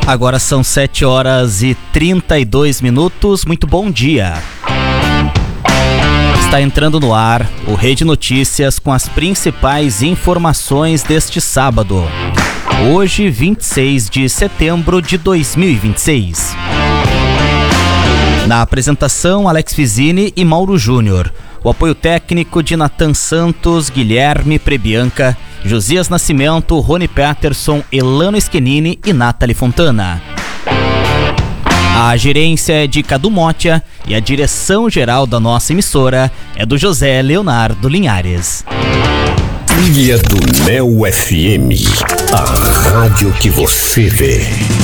Agora são 7h32. Muito bom dia. Está entrando no ar o Rede Notícias com as principais informações deste sábado. Hoje, 26 de setembro de 2026. Na apresentação, Alex Fizini e Mauro Júnior. O apoio técnico de Natan Santos, Guilherme Prebianca, Josias Nascimento, Rony Peterson, Elano Schettini e Nathalie Fontana. A gerência é de Cadu Motia e a direção-geral da nossa emissora é do José Leonardo Linhares. Trilha do Neo FM, a rádio que você vê.